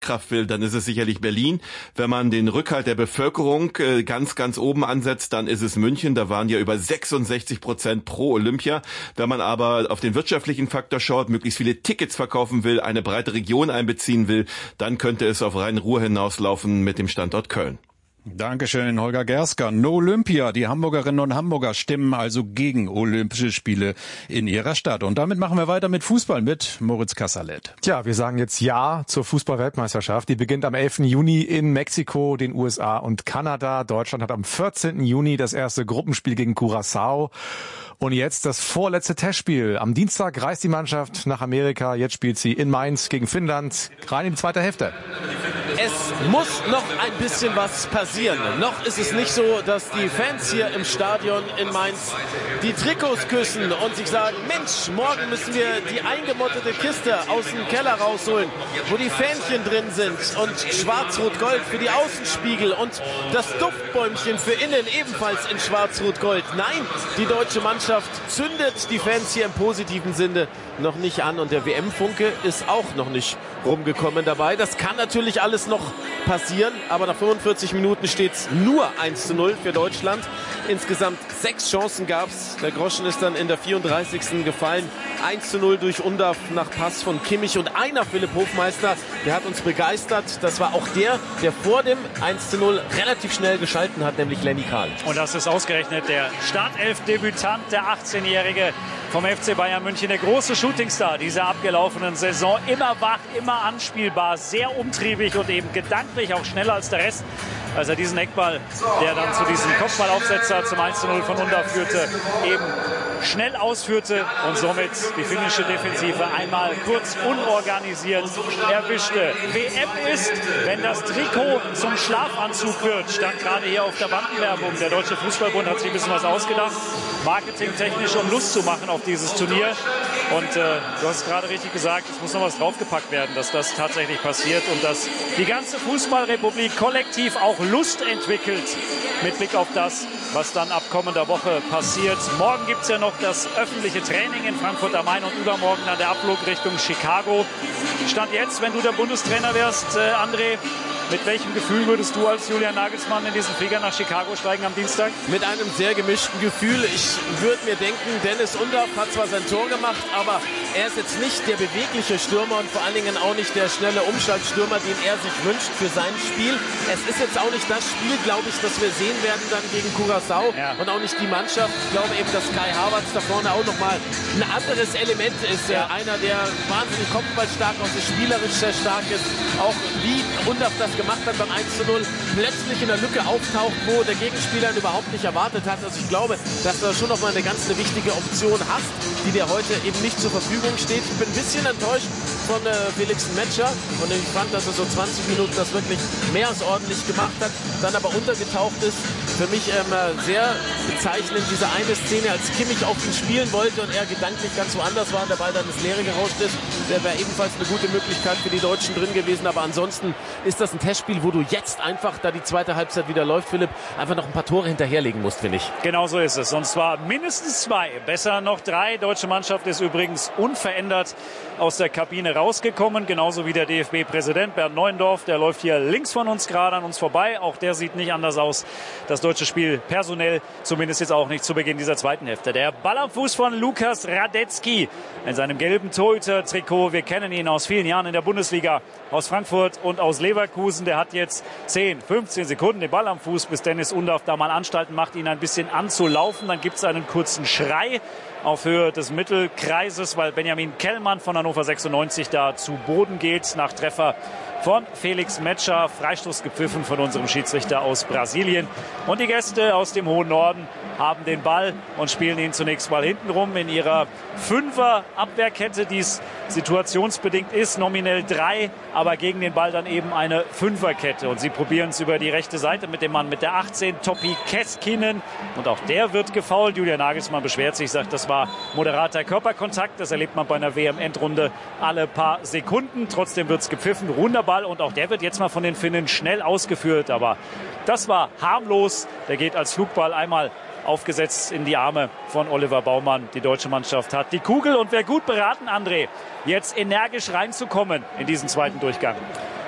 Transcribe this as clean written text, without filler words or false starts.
Kraft will, dann ist es sicherlich Berlin. Wenn man den Rückhalt der Bevölkerung ganz, ganz oben ansetzt, dann ist es München. Da waren ja über 66% pro Olympia. Wenn man aber auf den wirtschaftlichen Faktor schaut, möglichst viele Tickets verkaufen will, eine breite Region einbeziehen will, dann könnte es auf Rhein-Ruhr hinauslaufen mit dem Standort Köln. Dankeschön, Holger Gersker. No Olympia. Die Hamburgerinnen und Hamburger stimmen also gegen Olympische Spiele in ihrer Stadt. Und damit machen wir weiter mit Fußball mit Moritz Kasserlet. Tja, wir sagen jetzt Ja zur Fußball-Weltmeisterschaft. Die beginnt am 11. Juni in Mexiko, den USA und Kanada. Deutschland hat am 14. Juni das erste Gruppenspiel gegen Curaçao. Und jetzt das vorletzte Testspiel. Am Dienstag reist die Mannschaft nach Amerika. Jetzt spielt sie in Mainz gegen Finnland. Rein in die zweite Hälfte. Es muss noch ein bisschen was passieren. Noch ist es nicht so, dass die Fans hier im Stadion in Mainz die Trikots küssen und sich sagen, Mensch, morgen müssen wir die eingemottete Kiste aus dem Keller rausholen, wo die Fähnchen drin sind und Schwarz-Rot-Gold für die Außenspiegel und das Duftbäumchen für innen ebenfalls in Schwarz-Rot-Gold. Nein, die deutsche Mannschaft zündet die Fans hier im positiven Sinne noch nicht an und der WM-Funke ist auch noch nicht rumgekommen dabei. Das kann natürlich alles noch passieren, aber nach 45 Minuten steht es nur 1:0 für Deutschland. Insgesamt 6 Chancen gab es. Der Groschen ist dann in der 34. gefallen. 1:0 durch Undav nach Pass von Kimmich und einer Philipp Hofmeister, der hat uns begeistert. Das war auch der vor dem 1:0 relativ schnell geschalten hat, nämlich Lenny Kahl. Und das ist ausgerechnet der Startelf-Debütant, der 18-Jährige vom FC Bayern München, der große Shootingstar dieser abgelaufenen Saison. Immer wach, immer anspielbar, sehr umtriebig und eben gedanklich auch schneller als der Rest. Als er diesen Eckball, der dann zu diesem Kopfballaufsetzer zum 1:0 von Undav führte, eben schnell ausführte und somit die finnische Defensive einmal kurz unorganisiert erwischte. WM ist, wenn das Trikot zum Schlafanzug wird, stand gerade hier auf der Bandenwerbung. Der Deutsche Fußballbund hat sich ein bisschen was ausgedacht, marketingtechnisch, um Lust zu machen auf dieses Turnier. Und du hast es gerade richtig gesagt, es muss noch was draufgepackt werden, dass das tatsächlich passiert und dass die ganze Fußballrepublik kollektiv auch Lust entwickelt mit Blick auf das, was dann ab kommender Woche passiert. Morgen gibt es ja noch das öffentliche Training in Frankfurt am Main und übermorgen dann der Abflug Richtung Chicago. Stand jetzt, wenn du der Bundestrainer wärst, André, mit welchem Gefühl würdest du als Julian Nagelsmann in diesen Flieger nach Chicago steigen am Dienstag? Mit einem sehr gemischten Gefühl. Ich würde mir denken, Dennis Undav hat zwar sein Tor gemacht, aber er ist jetzt nicht der bewegliche Stürmer und vor allen Dingen auch nicht der schnelle Umschaltstürmer, den er sich wünscht für sein Spiel. Es ist jetzt auch nicht das Spiel, glaube ich, das wir sehen werden dann gegen Curaçao und auch nicht die Mannschaft. Ich glaube eben, dass Kai Havertz da vorne auch nochmal ein anderes Element ist. Einer, der wahnsinnig kopfballstark, auch spielerisch sehr stark ist. Auch wie Undav das gemacht hat beim 1:0, plötzlich in der Lücke auftaucht, wo der Gegenspieler ihn überhaupt nicht erwartet hat. Also ich glaube, dass du schon nochmal eine ganz wichtige Option hast, die dir heute eben nicht zur Verfügung steht. Ich bin ein bisschen enttäuscht von Felix Metscher und ich fand, dass er so 20 Minuten das wirklich mehr als ordentlich gemacht hat, dann aber untergetaucht ist. Für mich sehr bezeichnend diese eine Szene, als Kimmich auf ihn spielen wollte und er gedanklich ganz woanders war und der Ball dann ins Leere gerauscht ist. Der wäre ebenfalls eine gute Möglichkeit für die Deutschen drin gewesen, aber ansonsten ist das ein Testspiel, wo du jetzt einfach, da die zweite Halbzeit wieder läuft, Philipp, einfach noch ein paar Tore hinterherlegen musst, finde ich. Genau so ist es. Und zwar mindestens 2, besser noch 3. Deutsche Mannschaft ist übrigens unverändert aus der Kabine rausgekommen, genauso wie der DFB-Präsident Bernd Neuendorf. Der läuft hier links von uns gerade an uns vorbei. Auch der sieht nicht anders aus. Das deutsche Spiel personell, zumindest jetzt auch nicht zu Beginn dieser zweiten Hälfte. Der Ball am Fuß von Lukas Radetzky in seinem gelben Torhüter-Trikot. Wir kennen ihn aus vielen Jahren in der Bundesliga, aus Frankfurt und aus Leverkusen. Der hat jetzt 10, 15 Sekunden den Ball am Fuß, bis Dennis Undav da mal Anstalten macht, ihn ein bisschen anzulaufen. Dann gibt es einen kurzen Schrei auf Höhe des Mittelkreises, weil Benjamin Kellmann von Hannover 96 da zu Boden geht nach Treffer von Felix Metscher. Freistoß gepfiffen von unserem Schiedsrichter aus Brasilien. Und die Gäste aus dem hohen Norden haben den Ball und spielen ihn zunächst mal hintenrum in ihrer 5er-Abwehrkette, die es situationsbedingt ist, nominell 3, aber gegen den Ball dann eben eine 5er-Kette. Und sie probieren es über die rechte Seite mit dem Mann mit der 18, Topi Keskinen. Und auch der wird gefoult. Julian Nagelsmann beschwert sich, sagt, das war moderater Körperkontakt. Das erlebt man bei einer WM-Endrunde alle paar Sekunden. Trotzdem wird es gepfiffen. Runder Ball. Und auch der wird jetzt mal von den Finnen schnell ausgeführt. Aber das war harmlos. Der geht als Flugball einmal aufgesetzt in die Arme von Oliver Baumann. Die deutsche Mannschaft hat die Kugel und wäre gut beraten, André, jetzt energisch reinzukommen in diesen zweiten Durchgang.